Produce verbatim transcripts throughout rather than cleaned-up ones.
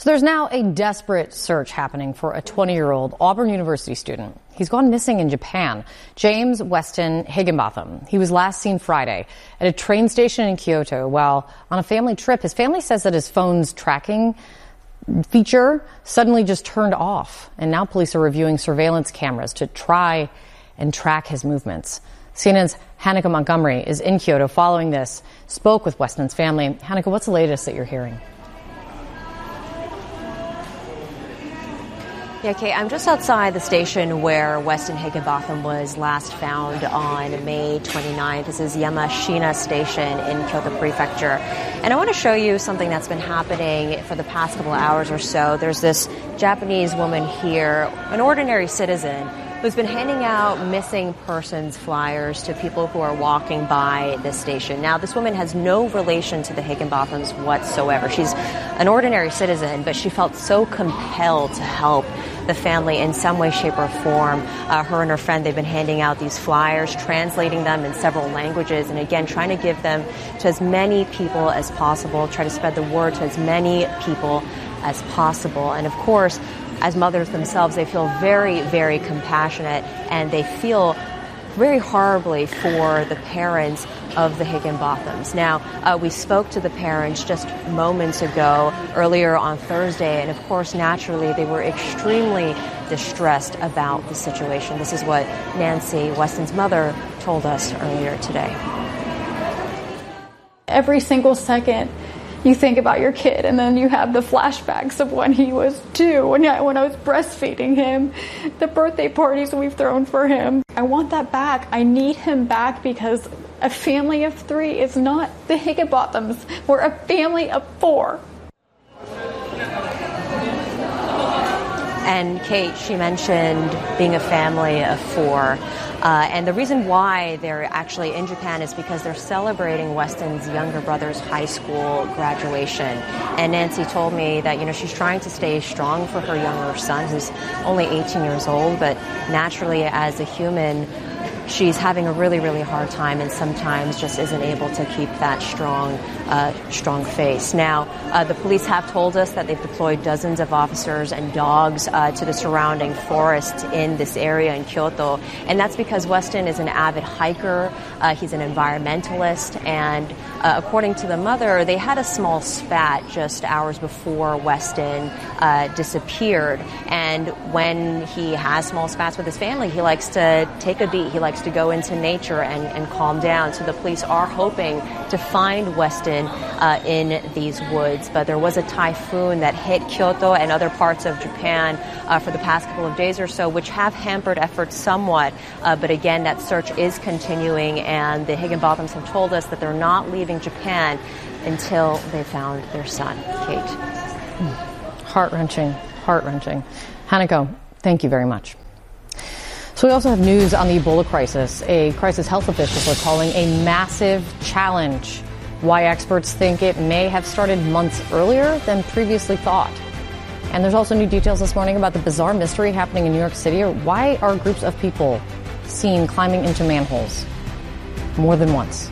So there's now a desperate search happening for a twenty-year-old Auburn University student. He's gone missing in Japan. James Weston Higginbotham. He was last seen Friday at a train station in Kyoto while on a family trip. His family says that his phone's tracking feature suddenly just turned off. And now police are reviewing surveillance cameras to try and track his movements. C N N's Hanneke Montgomery is in Kyoto following this, spoke with Weston's family. Hanneke, what's the latest that you're hearing? Yeah, Kate, I'm just outside the station where Weston Higginbotham was last found on May twenty-ninth. This is Yamashina Station in Kyoto Prefecture. And I want to show you something that's been happening for the past couple of hours or so. There's this Japanese woman here, an ordinary citizen, who's been handing out missing persons flyers to people who are walking by this station. Now, this woman has no relation to the Higginbothams whatsoever. She's an ordinary citizen, but she felt so compelled to help the family in some way, shape, or form. Uh, her and her friend, they've been handing out these flyers, translating them in several languages, and again, trying to give them to as many people as possible, try to spread the word to as many people as possible. And of course, as mothers themselves, they feel very, very compassionate, and they feel very horribly for the parents of the Higginbothams. Now, uh, we spoke to the parents just moments ago, earlier on Thursday, and of course, naturally, they were extremely distressed about the situation. This is what Nancy, Weston's mother, told us earlier today. Every single second, you think about your kid, and then you have the flashbacks of when he was two, when I, when I was breastfeeding him, the birthday parties we've thrown for him. I want that back. I need him back because a family of three is not the Higginbothams. We're a family of four. And Kate, she mentioned being a family of four. Uh, and the reason why they're actually in Japan is because they're celebrating Weston's younger brother's high school graduation. And Nancy told me that, you know, she's trying to stay strong for her younger son, who's only eighteen years old, but naturally as a human, she's having a really, really hard time and sometimes just isn't able to keep that strong, uh, strong face. Now, uh, the police have told us that they've deployed dozens of officers and dogs uh, to the surrounding forest in this area in Kyoto. And that's because Weston is an avid hiker. Uh, he's an environmentalist. And uh, according to the mother, they had a small spat just hours before Weston uh, disappeared. And when he has small spats with his family, he likes to take a beat. He likes to go into nature and, and calm down. So the police are hoping to find Weston uh, in these woods. But there was a typhoon that hit Kyoto and other parts of Japan uh, for the past couple of days or so, which have hampered efforts somewhat. Uh, but again, that search is continuing, and the Higginbothams have told us that they're not leaving Japan until they found their son. Kate. Heart-wrenching, heart-wrenching. Hanneke, thank you very much. So we also have news on the Ebola crisis. A crisis health officials are calling a massive challenge. Why experts think it may have started months earlier than previously thought. And there's also new details this morning about the bizarre mystery happening in New York City. Or why are groups of people seen climbing into manholes more than once?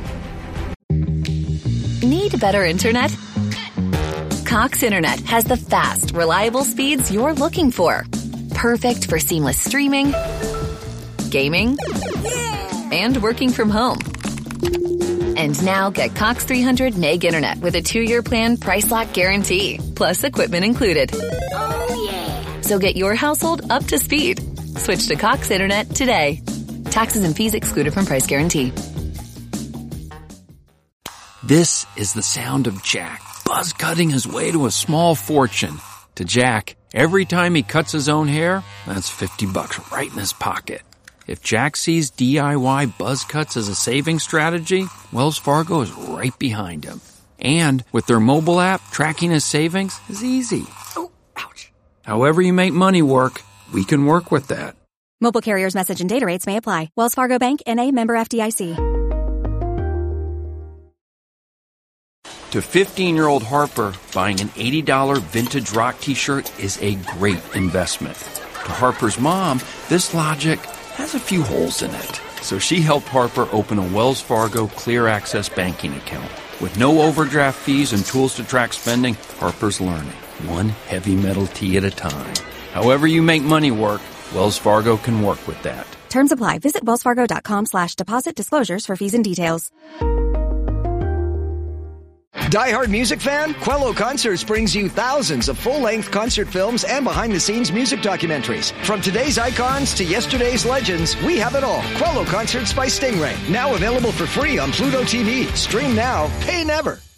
Need better internet? Cox Internet has the fast, reliable speeds you're looking for. Perfect for seamless streaming, gaming, and working from home. And now get Cox three hundred meg internet with a two-year plan price lock guarantee, plus equipment included. Oh, yeah. So get your household up to speed. Switch to Cox Internet today. Taxes and fees excluded from price guarantee. This is the sound of Jack, buzz cutting his way to a small fortune. To Jack, every time he cuts his own hair, that's fifty bucks right in his pocket. If Jack sees D I Y buzz cuts as a saving strategy, Wells Fargo is right behind him. And with their mobile app, tracking his savings is easy. Oh, ouch. However you make money work, we can work with that. Mobile carriers' message and data rates may apply. Wells Fargo Bank, N A, member F D I C. To fifteen-year-old Harper, buying an eighty dollars vintage rock t-shirt is a great investment. To Harper's mom, this logic has a few holes in it. So she helped Harper open a Wells Fargo Clear Access banking account. With no overdraft fees and tools to track spending, Harper's learning. one heavy metal tea at a time. However you make money work, Wells Fargo can work with that. Terms apply. Visit wellsfargo.com slash deposit disclosures for fees and details. Die-hard music fan? Quello Concerts brings you thousands of full-length concert films and behind-the-scenes music documentaries. From today's icons to yesterday's legends, we have it all. Quello Concerts by Stingray. Now available for free on Pluto T V. Stream now, pay never.